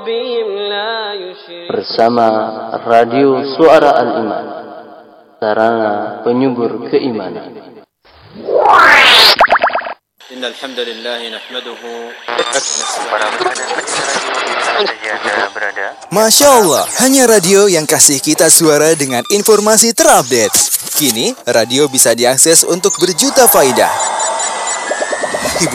bersama Radio Suara Al-Iman, sarana penyubur keimanan. Innal hamdalillah nahmaduhu. Masya Allah, hanya radio yang kasih kita suara dengan informasi terupdate. Kini, radio bisa diakses untuk berjuta faedah.